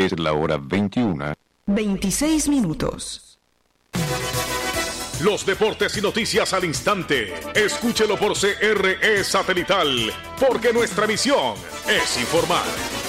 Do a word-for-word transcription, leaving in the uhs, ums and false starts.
Es la hora veintiuna. veintiséis minutos. Los deportes y noticias al instante. Escúchelo por C R E Satelital, porque nuestra misión es informar.